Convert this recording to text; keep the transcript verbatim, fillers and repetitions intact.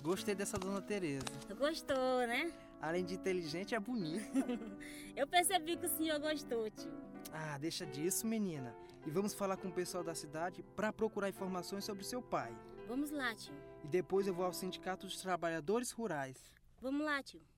Gostei dessa dona Tereza. Gostou, né? Além de inteligente, é bonita. Eu percebi que o senhor gostou, tio. Ah, deixa disso, menina. E vamos falar com o pessoal da cidade para procurar informações sobre seu pai. Vamos lá, tio. E depois eu vou ao Sindicato dos Trabalhadores Rurais. Vamos lá, tio.